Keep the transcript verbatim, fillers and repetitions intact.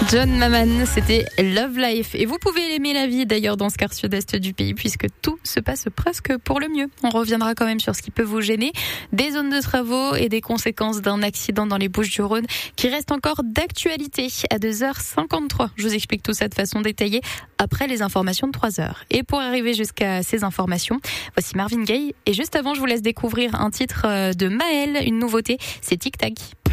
John Maman, c'était Love Life. Et vous pouvez aimer la vie d'ailleurs dans ce quart sud-est du pays puisque tout se passe presque pour le mieux. On reviendra quand même sur ce qui peut vous gêner, des zones de travaux et des conséquences d'un accident dans les Bouches-du-Rhône qui reste encore d'actualité à deux heures cinquante-trois. Je vous explique tout ça de façon détaillée après les informations de trois heures. Et pour arriver jusqu'à ces informations, voici Marvin Gaye. Et juste avant, je vous laisse découvrir un titre de Maël, une nouveauté, c'est Tic Tac.